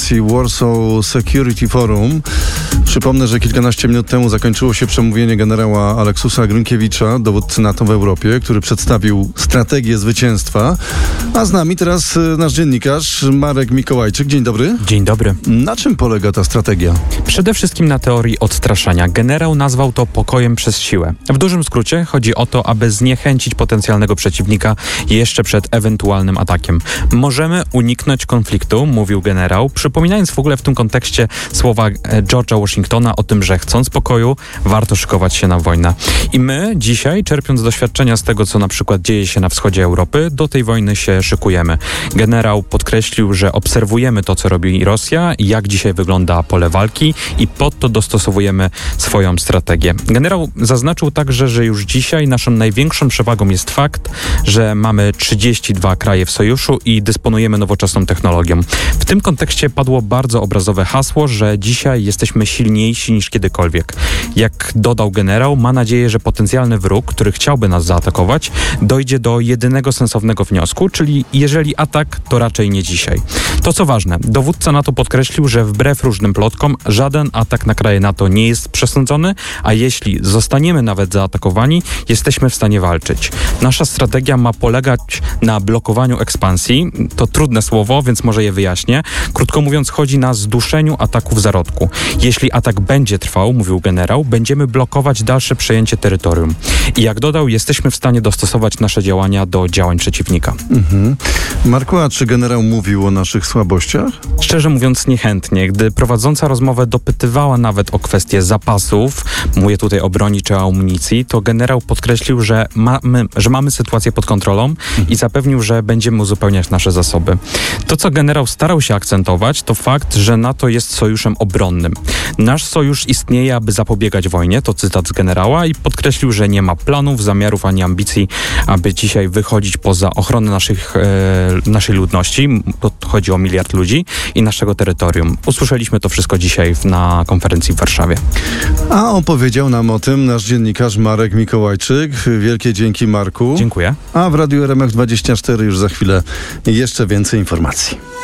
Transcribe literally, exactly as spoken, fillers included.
organizacji Warsaw Security Forum. Przypomnę, że kilkanaście minut temu zakończyło się przemówienie generała Aleksusa Grynkiewicza, dowódcy NATO w Europie, który przedstawił strategię zwycięstwa. A z nami teraz nasz dziennikarz Marek Mikołajczyk. Dzień dobry. Dzień dobry. Na czym polega ta strategia? Przede wszystkim na teorii odstraszania. Generał nazwał to pokojem przez siłę. W dużym skrócie chodzi o to, aby zniechęcić potencjalnego przeciwnika jeszcze przed ewentualnym atakiem. Możemy uniknąć konfliktu, mówił generał, przypominając w ogóle w tym kontekście słowa George'a Washingtona o tym, że chcąc pokoju, warto szykować się na wojnę. I my dzisiaj, czerpiąc doświadczenia z tego, co na przykład dzieje się na wschodzie Europy, do tej wojny się szykujemy. Generał podkreślił, że obserwujemy to, co robi Rosja, jak dzisiaj wygląda pole walki i pod to dostosowujemy swoją strategię. Generał zaznaczył także, że już dzisiaj naszą największą przewagą jest fakt, że mamy trzydzieści dwa kraje w sojuszu i dysponujemy nowoczesną technologią. W tym kontekście padło bardzo obrazowe hasło, że dzisiaj jesteśmy silniejsi niż kiedykolwiek. Jak dodał generał, ma nadzieję, że potencjalny wróg, który chciałby nas zaatakować, dojdzie do jedynego sensownego wniosku, czyli jeżeli atak, to raczej nie dzisiaj. To co ważne, dowódca NATO podkreślił, że wbrew różnym plotkom żaden atak na kraje NATO nie jest przesądzony, a jeśli zostaniemy nawet zaatakowani, jesteśmy w stanie walczyć. Nasza strategia ma polegać na blokowaniu ekspansji. To trudne słowo, więc może je wyjaśnię. Krótko mówiąc, chodzi na zduszeniu ataków w zarodku. Jeśli atak będzie trwał, mówił generał, będziemy blokować dalsze przejęcie terytorium. I jak dodał, jesteśmy w stanie dostosować nasze działania do działań przeciwnika. Mhm. Marku, a czy generał mówił o naszych słabościach? Szczerze mówiąc niechętnie. Gdy prowadząca rozmowę dopytywała nawet o kwestie zapasów, mówię tutaj o broni czy o amunicji, to generał podkreślił, że mamy, że mamy sytuację pod kontrolą mhm. i zapewnił, że będziemy uzupełniać nasze zasoby. To, co generał starał się akcentować, to fakt, że NATO jest sojuszem obronnym. Nasz sojusz istnieje, aby zapobiegać wojnie, to cytat z generała, i podkreślił, że nie ma planów, zamiarów ani ambicji, aby dzisiaj wychodzić poza ochronę naszych, e, naszej ludności, to chodzi o miliard ludzi, i naszego terytorium. Usłyszeliśmy to wszystko dzisiaj na konferencji w Warszawie. A opowiedział nam o tym nasz dziennikarz Marek Mikołajczyk. Wielkie dzięki, Marku. Dziękuję. A w Radiu R M F dwadzieścia cztery już za chwilę jeszcze więcej informacji.